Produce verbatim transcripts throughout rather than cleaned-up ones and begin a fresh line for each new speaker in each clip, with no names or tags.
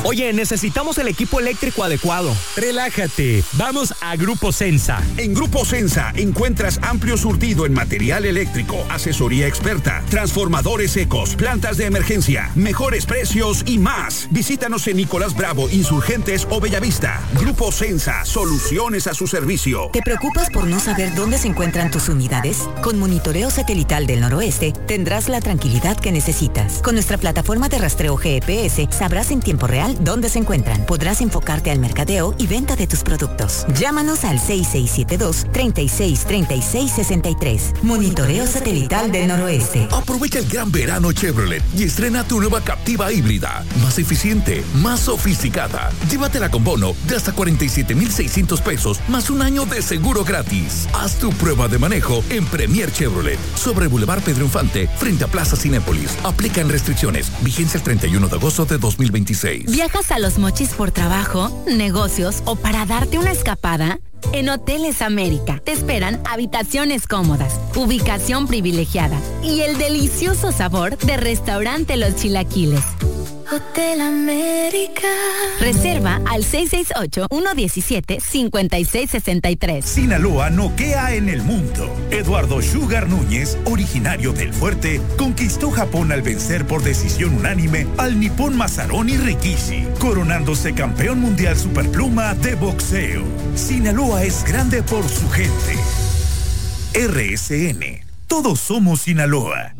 Oye, necesitamos el equipo eléctrico adecuado.
Relájate, vamos a Grupo Sensa.
En Grupo Sensa encuentras amplio surtido en material eléctrico, asesoría experta, transformadores secos, plantas de emergencia, mejores precios y más. Visítanos en Nicolás Bravo, Insurgentes o Bellavista. Grupo Sensa, soluciones a su servicio.
¿Te preocupas por no saber dónde se encuentran tus unidades? Con Monitoreo Satelital del Noroeste tendrás la tranquilidad que necesitas. Con nuestra plataforma de rastreo G P S sabrás en tiempo real dónde se encuentran. Podrás enfocarte al mercadeo y venta de tus productos. Llámanos al seis seis siete dos, tres seis tres seis seis tres. Monitoreo Satelital del Noroeste.
Aprovecha el gran verano Chevrolet y estrena tu nueva Captiva híbrida. Más eficiente, más sofisticada. Llévatela con bono de hasta cuarenta y siete mil seiscientos pesos más un año de seguro gratis. Haz tu prueba de manejo en Premier Chevrolet. Sobre Boulevard Pedro Infante, frente a Plaza Cinépolis. Aplican restricciones. Vigencia el treinta y uno de agosto de dos mil veintiséis.
¿Viajas a Los Mochis por trabajo, negocios o para darte una escapada? En Hoteles América te esperan habitaciones cómodas, ubicación privilegiada y el delicioso sabor de Restaurante Los Chilaquiles.
Hotel América.
Reserva al seis seis ocho, uno uno siete, cinco seis seis tres.
Sinaloa noquea en el mundo. Eduardo Sugar Núñez, originario del Fuerte, conquistó Japón al vencer por decisión unánime al nipón Masaroni Rikishi, coronándose campeón mundial superpluma de boxeo. Sinaloa es grande por su gente. R S N. Todos somos Sinaloa.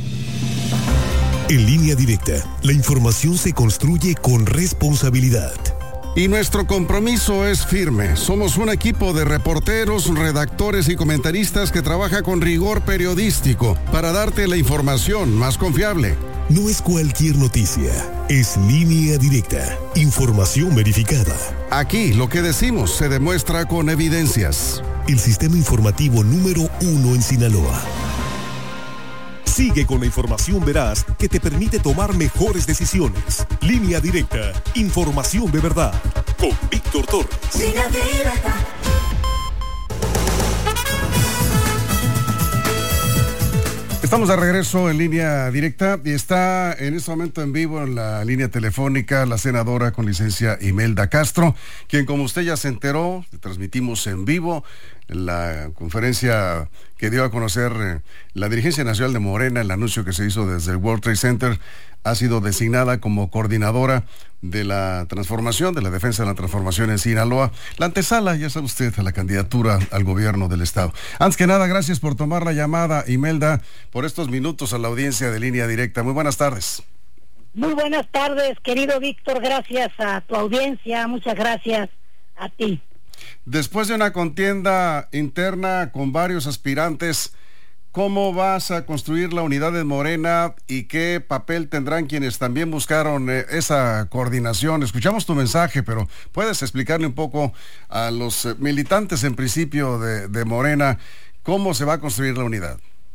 En Línea Directa, la información se construye con responsabilidad.
Y nuestro compromiso es firme. Somos un equipo de reporteros, redactores y comentaristas que trabaja con rigor periodístico para darte la información más confiable.
No es cualquier noticia, es Línea Directa, información verificada.
Aquí lo que decimos se demuestra con evidencias.
El sistema informativo número uno en Sinaloa. Sigue con la información veraz que te permite tomar mejores decisiones. Línea Directa, información de verdad. Con Víctor Torres.
Línea Directa.
Estamos de regreso en Línea Directa y está en este momento en vivo en la línea telefónica la senadora con licencia Imelda Castro, quien, como usted ya se enteró, transmitimos en vivo la conferencia que dio a conocer eh, la dirigencia nacional de Morena. El anuncio que se hizo desde el World Trade Center. Ha sido designada como coordinadora de la transformación, de la defensa de la transformación en Sinaloa. La antesala, ya sabe usted, a la candidatura al gobierno del estado. Antes que nada, gracias por tomar la llamada, Imelda, por estos minutos a la audiencia de Línea Directa. Muy buenas tardes.
Muy buenas tardes, querido Víctor. Gracias a tu audiencia, muchas gracias a ti.
Después de una contienda interna con varios aspirantes, ¿cómo vas a construir la unidad de Morena y qué papel tendrán quienes también buscaron eh, esa coordinación? Escuchamos tu mensaje, pero ¿puedes explicarle un poco a los eh, militantes en principio de, de Morena cómo se va a construir la unidad?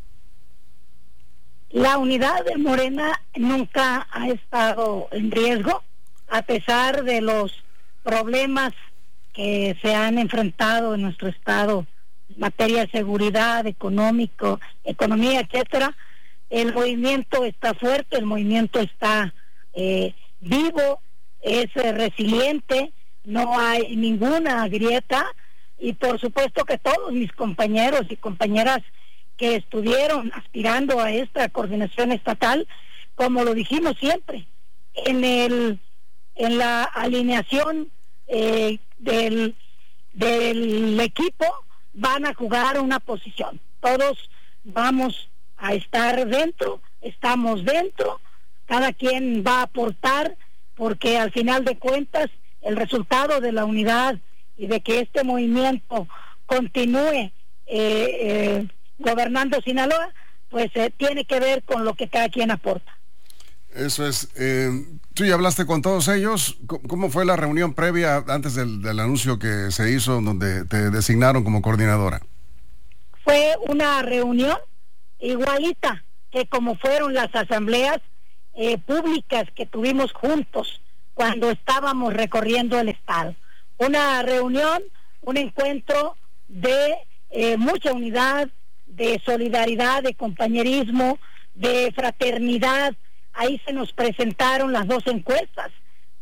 La unidad de Morena nunca ha estado en riesgo, a pesar de los problemas que se han enfrentado en nuestro estado en materia de seguridad, económico, economía, etcétera. El movimiento está fuerte, el movimiento está eh, vivo, es eh, resiliente, no hay ninguna grieta, y por supuesto que todos mis compañeros y compañeras que estuvieron aspirando a esta coordinación estatal, como lo dijimos siempre, en el en la alineación eh, del del equipo van a jugar una posición. Todos vamos a estar dentro, estamos dentro, cada quien va a aportar, porque al final de cuentas el resultado de la unidad y de que este movimiento continúe eh, eh, gobernando Sinaloa, pues eh, tiene que ver con lo que cada quien aporta.
Eso es. Eh, tú ya hablaste con todos ellos. ¿Cómo fue la reunión previa antes del, del anuncio que se hizo donde te designaron como coordinadora?
Fue una reunión igualita que como fueron las asambleas eh, públicas que tuvimos juntos cuando estábamos recorriendo el estado. Una reunión, un encuentro de eh, mucha unidad, de solidaridad, de compañerismo, de fraternidad. Ahí se nos presentaron las dos encuestas,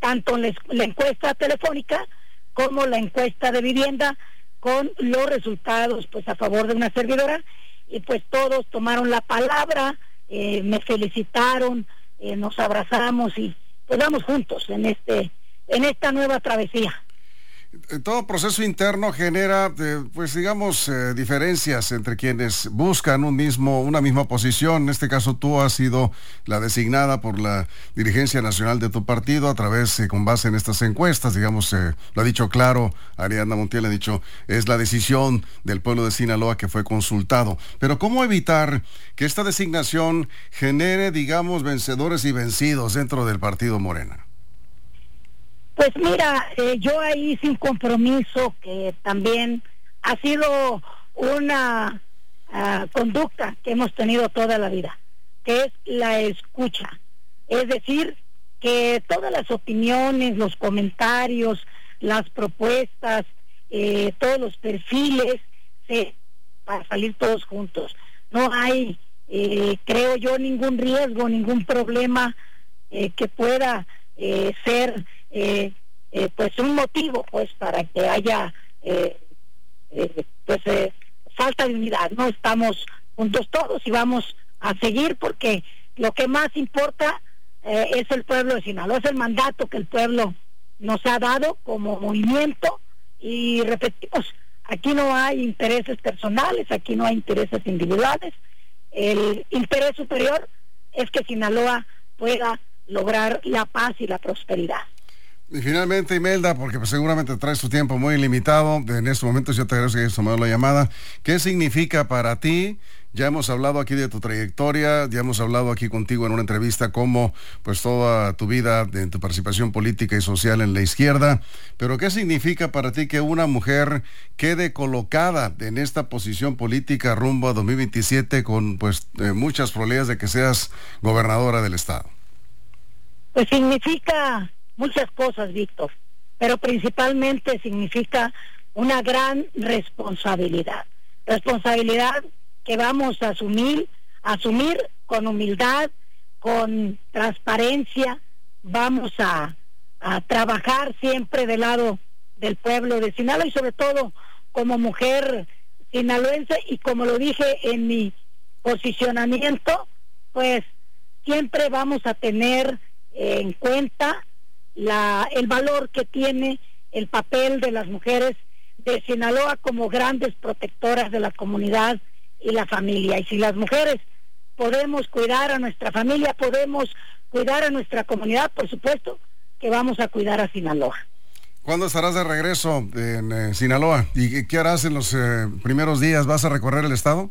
tanto la, la encuesta telefónica como la encuesta de vivienda, con los resultados pues a favor de una servidora, y pues todos tomaron la palabra, eh, me felicitaron, eh, nos abrazamos y pues vamos juntos en este en esta nueva travesía.
Todo proceso interno genera, eh, pues digamos, eh, diferencias entre quienes buscan un mismo, una misma posición. En este caso tú has sido la designada por la dirigencia nacional de tu partido a través, eh, con base en estas encuestas, digamos, eh, lo ha dicho claro, Ariadna Montiel ha dicho, es la decisión del pueblo de Sinaloa que fue consultado. Pero ¿cómo evitar que esta designación genere, digamos, vencedores y vencidos dentro del partido Morena?
Pues mira, eh, yo ahí hice un compromiso que también ha sido una uh, conducta que hemos tenido toda la vida, que es la escucha. Es decir, que todas las opiniones, los comentarios, las propuestas, eh, todos los perfiles, se, para salir todos juntos. No hay, eh, creo yo, ningún riesgo, ningún problema eh, que pueda eh, ser... Eh, eh, pues un motivo pues para que haya eh, eh, pues eh, falta de unidad. No estamos juntos todos y vamos a seguir, porque lo que más importa eh, es el pueblo de Sinaloa, es el mandato que el pueblo nos ha dado como movimiento, y repetimos, aquí no hay intereses personales, aquí no hay intereses individuales. El interés superior es que Sinaloa pueda lograr la paz y la prosperidad.
Y finalmente, Imelda, porque pues seguramente traes tu tiempo muy limitado, en estos momentos yo te agradezco que hayas tomado la llamada. ¿Qué significa para ti? Ya hemos hablado aquí de tu trayectoria, ya hemos hablado aquí contigo en una entrevista cómo pues toda tu vida, de tu participación política y social en la izquierda, pero ¿qué significa para ti que una mujer quede colocada en esta posición política rumbo a dos mil veintisiete con pues eh, muchas probabilidades de que seas gobernadora del estado?
Pues significa muchas cosas, Víctor, pero principalmente significa una gran responsabilidad. Responsabilidad que vamos a asumir, asumir con humildad, con transparencia. Vamos a, a trabajar siempre del lado del pueblo de Sinaloa, y sobre todo como mujer sinaloense, y como lo dije en mi posicionamiento, pues siempre vamos a tener en cuenta La, el valor que tiene el papel de las mujeres de Sinaloa como grandes protectoras de la comunidad y la familia. Y si las mujeres podemos cuidar a nuestra familia, podemos cuidar a nuestra comunidad, por supuesto que vamos a cuidar a Sinaloa.
¿Cuándo estarás de regreso en eh, Sinaloa? ¿Y qué harás en los eh, primeros días? ¿Vas a recorrer el estado?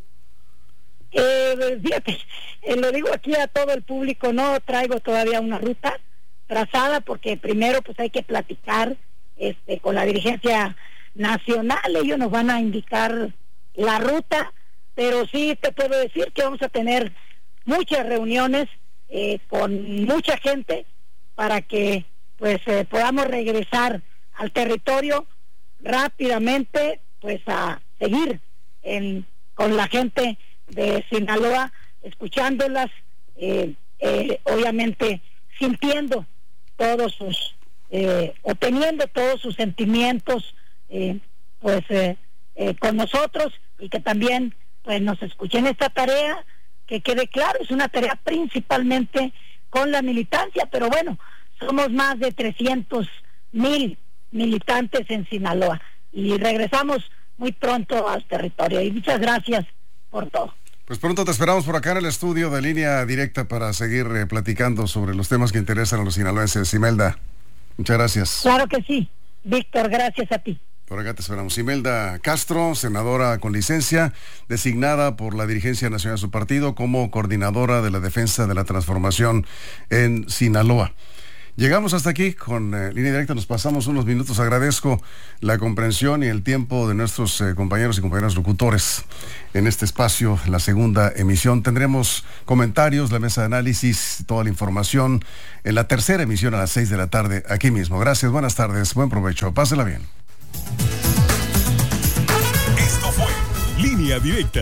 Eh, fíjate, eh, lo digo aquí a todo el público, no traigo todavía una ruta trazada, porque primero pues hay que platicar este con la dirigencia nacional, ellos nos van a indicar la ruta, pero sí te puedo decir que vamos a tener muchas reuniones eh, con mucha gente para que pues eh, podamos regresar al territorio rápidamente, pues a seguir en, con la gente de Sinaloa, escuchándolas, eh, eh, obviamente sintiendo todos sus, eh, o teniendo todos sus sentimientos, eh, pues eh, eh, con nosotros, y que también pues nos escuchen. Esta tarea, que quede claro, es una tarea principalmente con la militancia, pero bueno, somos más de trescientos mil militantes en Sinaloa, y regresamos muy pronto al territorio, y muchas gracias por todo.
Pues pronto te esperamos por acá en el estudio de Línea Directa para seguir eh, platicando sobre los temas que interesan a los sinaloenses. Imelda, muchas gracias.
Claro que sí, Víctor, gracias a ti.
Por acá te esperamos. Imelda Castro, senadora con licencia, designada por la dirigencia nacional de su partido como coordinadora de la defensa de la transformación en Sinaloa. Llegamos hasta aquí con eh, Línea Directa, nos pasamos unos minutos. Agradezco la comprensión y el tiempo de nuestros eh, compañeros y compañeras locutores en este espacio, la segunda emisión. Tendremos comentarios, la mesa de análisis, toda la información en la tercera emisión a las seis de la tarde, aquí mismo. Gracias, buenas tardes, buen provecho, pásela bien.
Esto fue Línea Directa.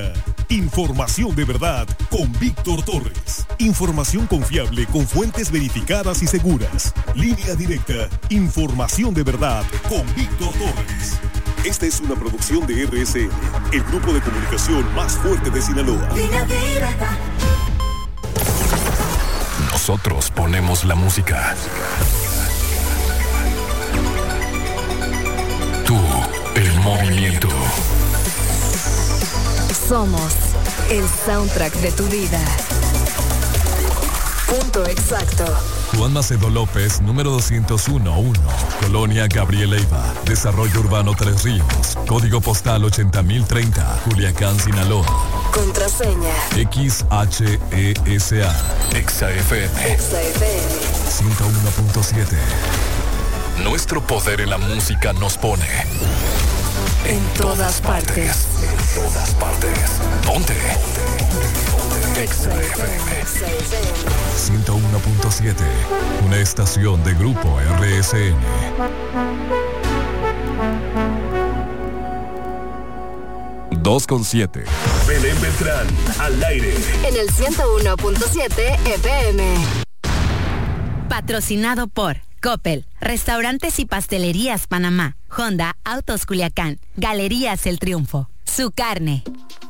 Información de verdad con Víctor Torres. Información confiable con fuentes verificadas y seguras. Línea directa. Información de verdad con Víctor Torres. Esta es una producción de R S N, el grupo de comunicación más fuerte de Sinaloa.
Línea directa.
Nosotros ponemos la música. Tú, el movimiento.
Somos el soundtrack de tu vida. Punto exacto.
Juan Macedo López, número doscientos uno uno, Colonia Gabriel Leiva, Desarrollo Urbano Tres Ríos, Código Postal ochenta mil treinta, Culiacán, Sinaloa.
Contraseña
X H E S A. Exa F M.
Exa F M
ciento uno punto siete. Nuestro poder en la música nos pone
en, en todas partes.
partes. En todas partes. Ponte. Exa F M ciento uno punto siete. Una estación de Grupo R S N. dos con siete.
Belén Beltrán, al aire.
En el ciento uno punto siete F M.
Patrocinado por Coppel, Restaurantes y Pastelerías Panamá, Honda Autos Culiacán, Galerías El Triunfo, Su Carne,